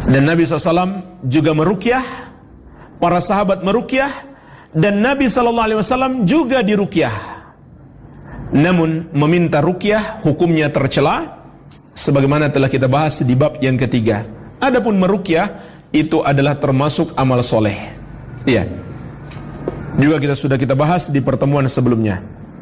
Dan Nabi SAW juga meruqyah, para sahabat meruqyah, dan Nabi SAW juga diruqyah. Namun meminta ruqyah hukumnya tercela, sebagaimana telah kita bahas di bab yang ketiga. Adapun meruqyah itu adalah termasuk amal soleh. Iya. Juga sudah kita bahas di pertemuan sebelumnya.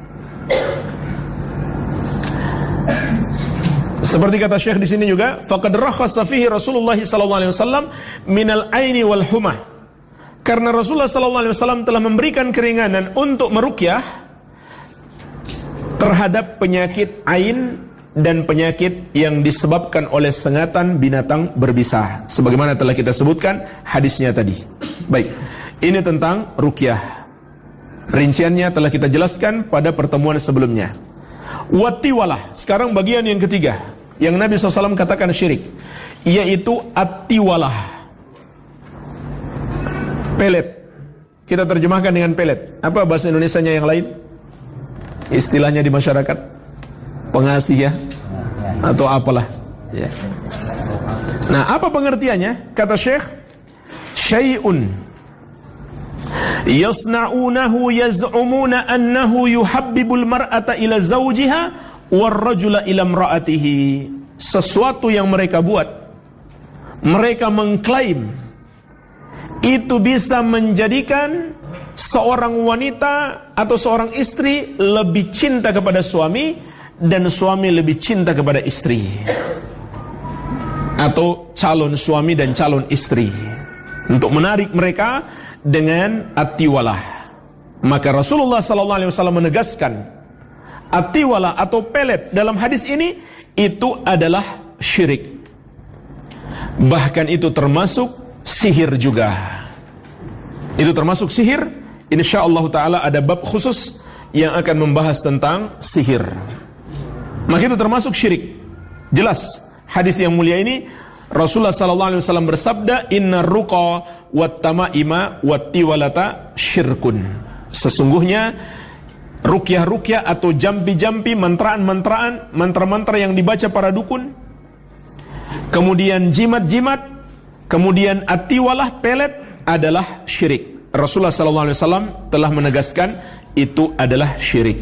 Seperti kata Syekh di sini juga, faqad rakhasa fihi Rasulullah sallallahu alaihi wasallam minal aini wal humah. Karena Rasulullah sallallahu alaihi wasallam telah memberikan keringanan untuk meruqyah terhadap penyakit ain dan penyakit yang disebabkan oleh sengatan binatang berbisa, sebagaimana telah kita sebutkan hadisnya tadi. Baik, ini tentang ruqyah. Rinciannya telah kita jelaskan pada pertemuan sebelumnya. Wattiwalah, sekarang bagian yang ketiga yang Nabi SAW katakan syirik, yaitu attiwalah, pelet. Kita terjemahkan dengan pelet. Apa bahasa Indonesianya yang lain? Istilahnya di masyarakat, pengasih ya, atau apalah ya. Nah, apa pengertiannya? Kata Syekh, syai'un yasna'unahu yaz'umuna annahu yuhabbibul mar'ata ila zawjiha warrajula ila imra'atihi. Sesuatu yang mereka buat, mereka mengklaim itu bisa menjadikan seorang wanita atau seorang istri lebih cinta kepada suami, dan suami lebih cinta kepada istri, atau calon suami dan calon istri, untuk menarik mereka dengan attiwalah. Maka Rasulullah SAW menegaskan attiwalah atau pelet dalam hadis ini itu adalah syirik. Bahkan itu termasuk sihir juga. Itu termasuk sihir. InsyaAllah ta'ala ada bab khusus yang akan membahas tentang sihir. Maka itu termasuk syirik. Jelas hadis yang mulia ini Rasulullah SAW bersabda, inna ruqa wat tamaima wat tiwalata syirkun. Sesungguhnya ruqyah-ruqyah atau jampi-jampi, mantraan-mantraan, mantra-mantra yang dibaca para dukun, kemudian jimat-jimat, kemudian atiwalah, pelet, adalah syirik. Rasulullah SAW telah menegaskan itu adalah syirik.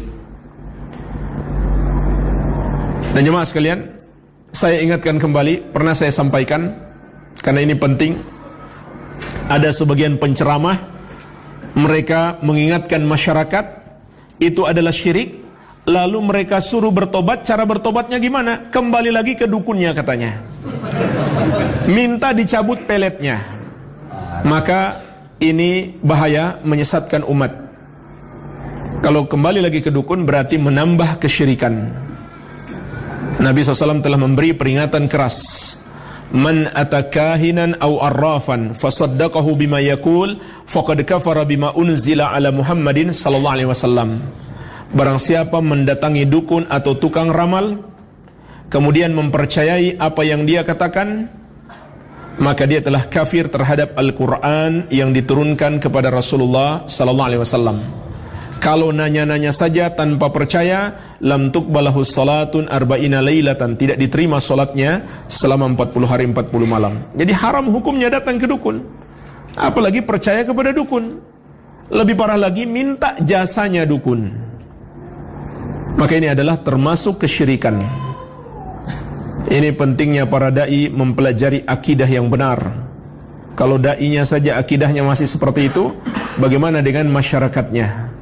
Dan jemaah sekalian, saya ingatkan kembali, pernah saya sampaikan, karena ini penting. Ada sebagian penceramah, mereka mengingatkan masyarakat itu adalah syirik, lalu mereka suruh bertobat. Cara bertobatnya gimana? Kembali lagi ke dukunnya katanya, minta dicabut peletnya. Maka ini bahaya, menyesatkan umat. Kalau kembali lagi ke dukun berarti menambah kesyirikan. Nabi SAW telah memberi peringatan keras, man atakahinan aw arrafan fasaddaqahu bima yaqul faqad kafara bima unzila ala Muhammadin sallallahu alaihi wasallam. Barang siapa mendatangi dukun atau tukang ramal kemudian mempercayai apa yang dia katakan, maka dia telah kafir terhadap Al-Quran yang diturunkan kepada Rasulullah sallallahu alaihi wasallam. Kalau nanya-nanya saja tanpa percaya, lam tuqbalahu salatun arba'ina lailatan, tidak diterima salatnya selama 40 hari 40 malam. Jadi haram hukumnya datang ke dukun, apalagi percaya kepada dukun. Lebih parah lagi minta jasanya dukun. Maka ini adalah termasuk kesyirikan. Ini pentingnya para dai mempelajari akidah yang benar. Kalau dainya saja akidahnya masih seperti itu, bagaimana dengan masyarakatnya?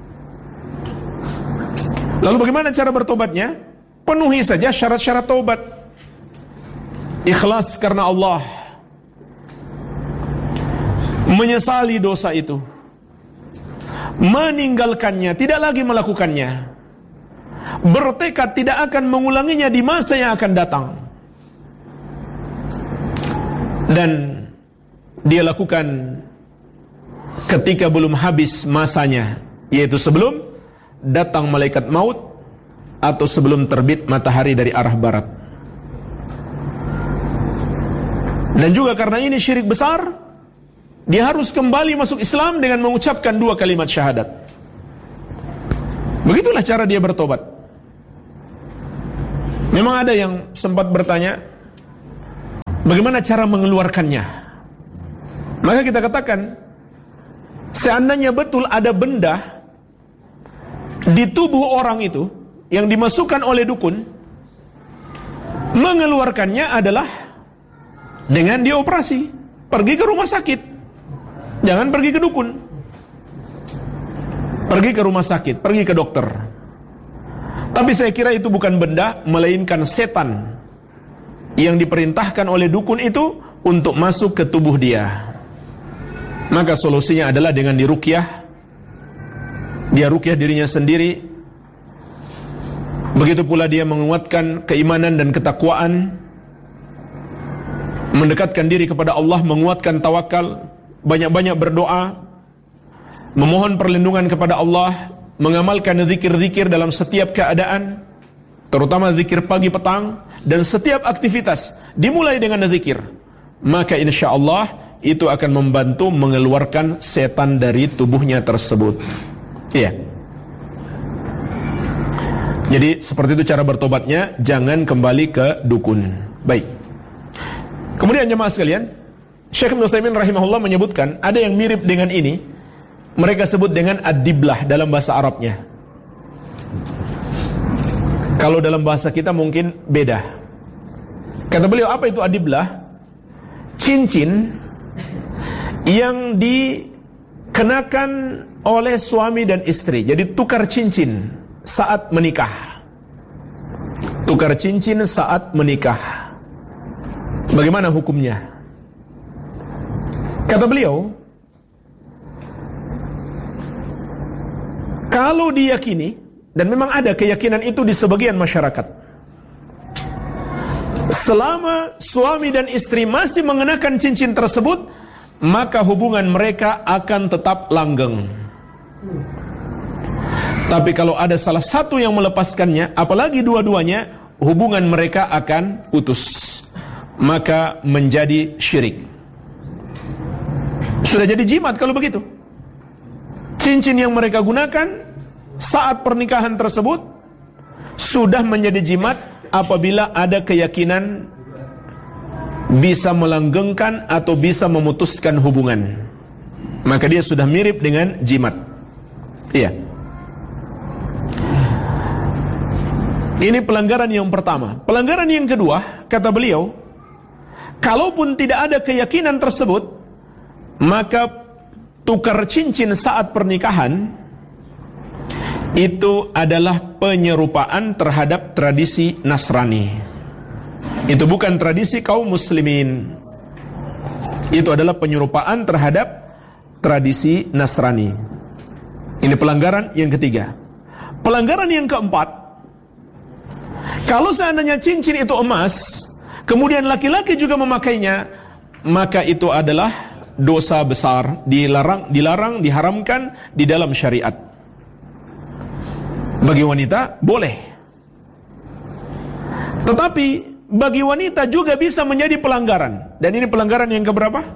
Lalu bagaimana cara bertobatnya? Penuhi saja syarat-syarat taubat. Ikhlas karena Allah, menyesali dosa itu, meninggalkannya, tidak lagi melakukannya, bertekad tidak akan mengulanginya di masa yang akan datang, dan dia lakukan ketika belum habis masanya, yaitu sebelum datang malaikat maut atau sebelum terbit matahari dari arah barat. Dan juga karena ini syirik besar, dia harus kembali masuk Islam dengan mengucapkan 2 kalimat syahadat. Begitulah cara dia bertobat. Memang ada yang sempat bertanya, Bagaimana cara mengeluarkannya? Maka kita katakan, seandainya betul ada benda di tubuh orang itu yang dimasukkan oleh dukun, mengeluarkannya adalah dengan dioperasi. Pergi ke rumah sakit, jangan pergi ke dukun. Pergi ke rumah sakit, pergi ke dokter. Tapi saya kira itu bukan benda, melainkan setan yang diperintahkan oleh dukun itu untuk masuk ke tubuh dia. Maka solusinya adalah dengan diruqyah. Dia ruqyah dirinya sendiri. Begitu pula dia menguatkan keimanan dan ketakwaan, mendekatkan diri kepada Allah, menguatkan tawakal, banyak-banyak berdoa, memohon perlindungan kepada Allah, mengamalkan zikir-zikir dalam setiap keadaan, terutama zikir pagi petang, dan setiap aktivitas dimulai dengan zikir. Maka insya Allah itu akan membantu mengeluarkan setan dari tubuhnya tersebut. Iya. Jadi seperti itu cara bertobatnya, jangan kembali ke dukun. Baik. Kemudian jemaah sekalian, Syekh Ibnu Utsaimin rahimahullah menyebutkan ada yang mirip dengan ini. Mereka sebut dengan ad-diblah dalam bahasa Arabnya. Kalau dalam bahasa kita mungkin beda. Kata beliau, apa itu ad-diblah? Cincin yang dikenakan oleh suami dan istri. Jadi tukar cincin saat menikah. Tukar cincin saat menikah. Bagaimana hukumnya? Kata beliau, kalau diyakini, dan memang ada keyakinan itu di sebagian masyarakat, selama suami dan istri masih mengenakan cincin tersebut, maka hubungan mereka akan tetap langgeng. Tapi kalau ada salah satu yang melepaskannya, apalagi dua-duanya, hubungan mereka akan putus. Maka menjadi syirik. Sudah jadi jimat kalau begitu. Cincin yang mereka gunakan saat pernikahan tersebut sudah menjadi jimat apabila ada keyakinan bisa melanggengkan atau bisa memutuskan hubungan. Maka dia sudah mirip dengan jimat. Iya. Ini pelanggaran yang pertama. Pelanggaran yang kedua, kata beliau, kalaupun tidak ada keyakinan tersebut, maka tukar cincin saat pernikahan itu adalah penyerupaan terhadap tradisi Nasrani. Itu bukan tradisi kaum muslimin. Itu adalah penyerupaan terhadap tradisi Nasrani. Ini pelanggaran yang ketiga. Pelanggaran yang keempat, kalau seandainya cincin itu emas, kemudian laki-laki juga memakainya, maka itu adalah dosa besar, dilarang, diharamkan di dalam syariat. Bagi wanita boleh, tetapi bagi wanita juga bisa menjadi pelanggaran. Dan ini pelanggaran yang keberapa?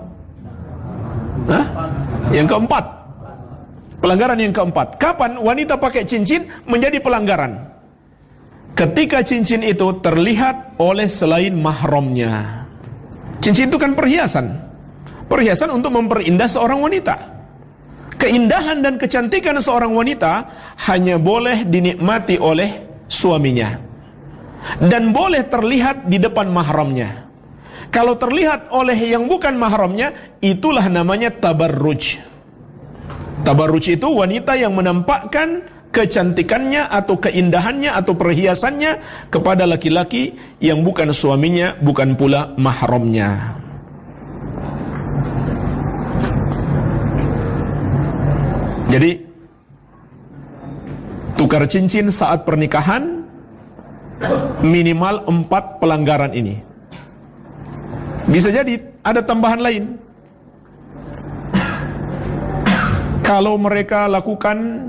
Yang keempat. Pelanggaran yang keempat. Kapan wanita pakai cincin menjadi pelanggaran? Ketika cincin itu terlihat oleh selain mahramnya. Cincin itu kan perhiasan. Perhiasan untuk memperindah seorang wanita. Keindahan dan kecantikan seorang wanita hanya boleh dinikmati oleh suaminya. Dan boleh terlihat di depan mahramnya. Kalau terlihat oleh yang bukan mahramnya, itulah namanya tabarruj. Tabarruj itu wanita yang menampakkan kecantikannya atau keindahannya atau perhiasannya kepada laki-laki yang bukan suaminya, bukan pula mahramnya. Jadi tukar cincin saat pernikahan minimal 4 pelanggaran ini. Bisa jadi ada tambahan lain. Kalau mereka lakukan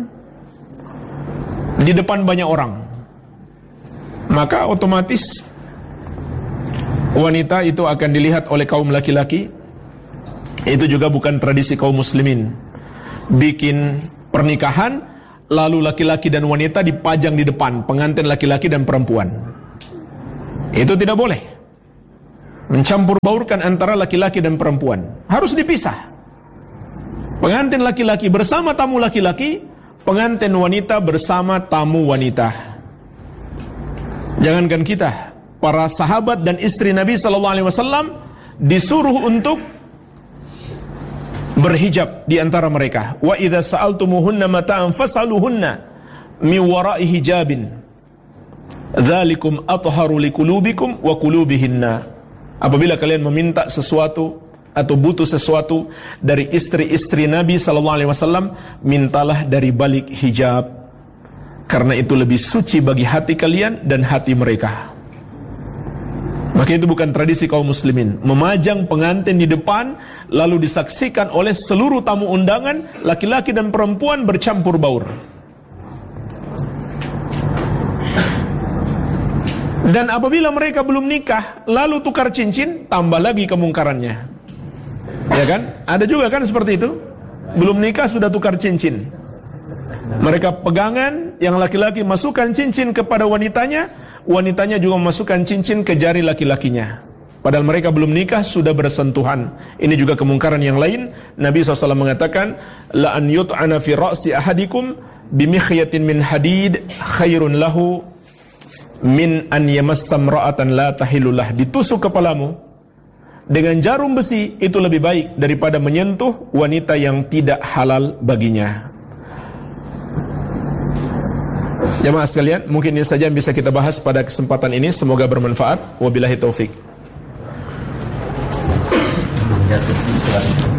di depan banyak orang, maka otomatis wanita itu akan dilihat oleh kaum laki-laki. Itu juga bukan tradisi kaum muslimin. Bikin pernikahan, lalu laki-laki dan wanita dipajang di depan, pengantin laki-laki dan perempuan. Itu tidak boleh. mencampur baurkan antara laki-laki dan perempuan. Harus dipisah. Pengantin laki-laki bersama tamu laki-laki, pengantin wanita bersama tamu wanita. Jangankan kita, para sahabat dan istri Nabi SAW disuruh untuk berhijab di antara mereka. Wa idza sa'altumuhunna mata'an fas'aluhunna min wara'i hijabin. Dzalikum atharu liqulubikum wa qulubihinna. Apabila kalian meminta sesuatu atau butuh sesuatu dari istri-istri Nabi SAW, mintalah dari balik hijab, karena itu lebih suci bagi hati kalian dan hati mereka. Maka itu bukan tradisi kaum muslimin, memajang pengantin di depan lalu disaksikan oleh seluruh tamu undangan, laki-laki dan perempuan bercampur baur. Dan apabila mereka belum nikah lalu tukar cincin, tambah lagi kemungkarannya. Ya kan? Ada juga kan seperti itu. Belum nikah sudah tukar cincin. Mereka pegangan, yang laki-laki masukkan cincin kepada wanitanya, wanitanya juga memasukkan cincin ke jari laki-lakinya. Padahal mereka belum nikah sudah bersentuhan. Ini juga kemungkaran yang lain. Nabi SAW mengatakan, la an yut'ana fi ra'si ahadikum bimikhyatin min hadid khairun lahu min an yamassa imra'atan la tahillulah. Ditusuk kepalamu dengan jarum besi itu lebih baik daripada menyentuh wanita yang tidak halal baginya. Jamaah sekalian, mungkin ini saja yang bisa kita bahas pada kesempatan ini. Semoga bermanfaat. Wabillahi taufik.